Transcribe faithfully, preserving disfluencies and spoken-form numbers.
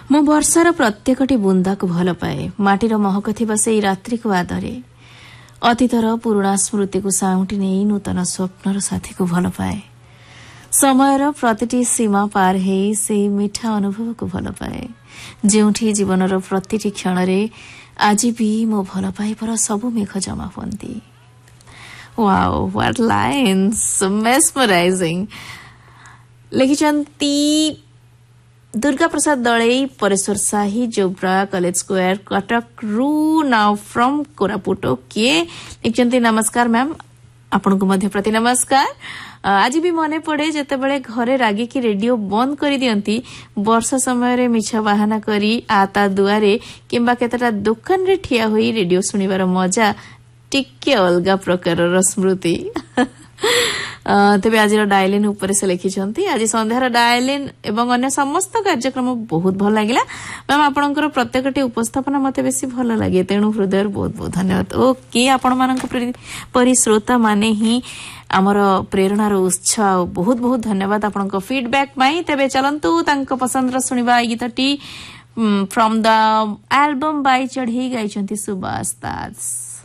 ମୁଁ ବର୍ଷାର ପ୍ରତ୍ୟେକଟି ବୁନ୍ଦାକୁ ଭଲ ପାଏ। ମାଟିର ମହକ ଥିବା ସେହି ରାତ୍ରିକୁ ଆଦରେ। ଅତୀତର ପୁରୁଣା ସ୍ମୃତିକୁ ସାଉଁଟି ନେଇ ନୂତନ ସ୍ୱପ୍ନର ସାଥୀକୁ ଭଲ ପାଏ। ସମୟର ପ୍ରତିଟି ସୀମା ପାର ହେଇ ସେହି ମିଠା ଅନୁଭବକୁ ଭଲ ପାଏ, ଯେଉଁଠି ଜୀବନର ପ୍ରତିଟି କ୍ଷଣରେ ଆଜି ବି ମୋ ଭଲ ପାଇବାର ସବୁ ମେଘ ଜମା ହୁଅନ୍ତି। Wow, what lines, ମେସ୍ମରାଇଜିଂ। ଲେଖିଛନ୍ତି दुर्गा प्रसाद दलई, परेश्वर साही, जोब्रा college square, कटकरू, now from Koraput. Okay, लिखते नमस्कार मैम, आपन को मध्य प्रति नमस्कार। आज भी मने पड़े जेतेबेले घरे रागिकी रेडियो बंद कर दियंती, वर्षा समय रे मिछा बाहाना करी आता दुआरे किंबा केतटा दुकान रे ठिया होई रेडियो सुनिबार मजा टिके अलगा प्रकार स्मृति। तेबे आज डायलिन ऊपर से लिखिछंती, आज संध्यार डायलिन एवं अन्य समस्त कार्यक्रम बहुत भल लागिला मैम। आपणकर प्रत्येकटी उपस्थापना मते बेसी भल लागे, तेणु हृदय बहुत बहुत धन्यवाद। ओके, आपण मानक परि श्रोता माने ही आमर प्रेरणार उत्स। बहुत बहुत धन्यवाद आपणक फीडबैक माई। तेबे चलंतु तांको पसंद र सुनिबा गीतटी फ्रॉम द एल्बम बाय चढ़ी गाइछंती सुभाष दास।